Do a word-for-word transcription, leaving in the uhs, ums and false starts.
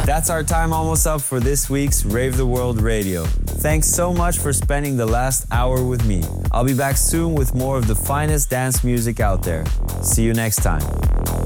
That's our time almost up for this week's Rave the World Radio. Thanks so much for spending the last hour with me. I'll be back soon with more of the finest dance music out there. See you next time.